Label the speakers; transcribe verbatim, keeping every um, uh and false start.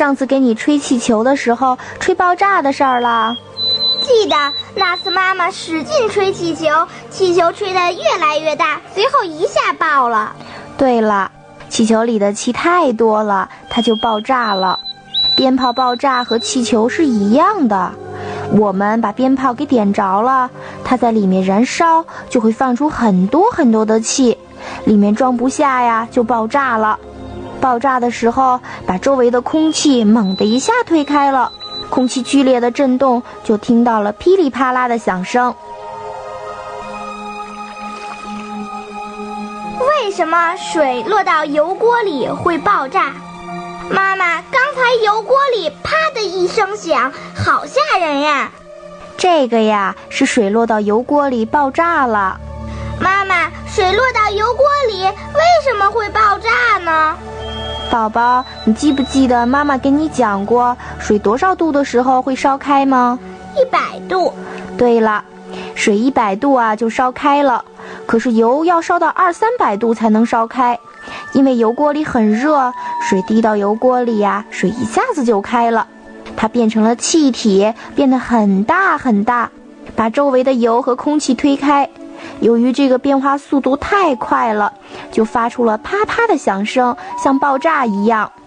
Speaker 1: 上次给你吹气球的时候吹爆炸的事儿了？
Speaker 2: 记得那次妈妈使劲吹气球，气球吹得越来越大，随后一下爆了。
Speaker 1: 对了，气球里的气太多了，它就爆炸了。鞭炮爆炸和气球是一样的，我们把鞭炮给点着了，它在里面燃烧，就会放出很多很多的气，里面装不下呀，就爆炸了。爆炸的时候，把周围的空气猛地一下推开了，空气剧烈的震动，就听到了噼里啪啦的响声。
Speaker 2: 为什么水落到油锅里会爆炸？妈妈，刚才油锅里啪的一声响，好吓人呀！
Speaker 1: 这个呀，是水落到油锅里爆炸了。
Speaker 2: 妈妈，水落到油锅里为什么会爆炸呢？
Speaker 1: 宝宝，你记不记得妈妈跟你讲过，水多少度的时候会烧开吗？
Speaker 2: 一百度。
Speaker 1: 对了，水一百度啊就烧开了，可是油要烧到二三百度才能烧开，因为油锅里很热，水滴到油锅里呀、啊，水一下子就开了，它变成了气体，变得很大很大，把周围的油和空气推开。由于这个变化速度太快了，就发出了啪啪的响声，像爆炸一样。